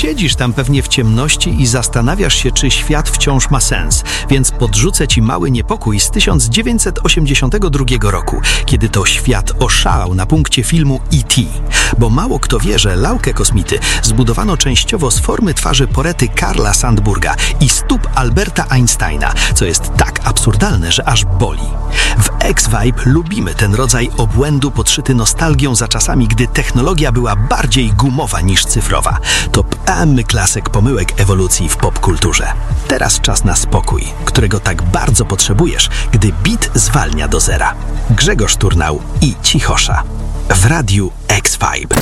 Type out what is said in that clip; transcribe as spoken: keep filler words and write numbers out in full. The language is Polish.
Siedzisz tam pewnie w ciemności i zastanawiasz się, czy świat wciąż ma sens, więc podrzucę ci mały niepokój z tysiąc dziewięćset osiemdziesiątego drugiego roku, kiedy to świat oszalał na punkcie filmu E T Bo mało kto wie, że lalkę kosmity zbudowano częściowo z formy twarzy porety Karla Sandburga i stóp Alberta Einsteina, co jest tak absurdalne, że aż boli. W X-Vibe lubimy ten rodzaj obłędu podszyty nostalgią za czasami, gdy technologia była bardziej gumowa niż cyfrowa. To pełny klasyk pomyłek ewolucji w popkulturze. Teraz czas na spokój, którego tak bardzo potrzebujesz, gdy beat zwalnia do zera. Grzegorz Turnał i Cichosza w Radiu X-Vibe.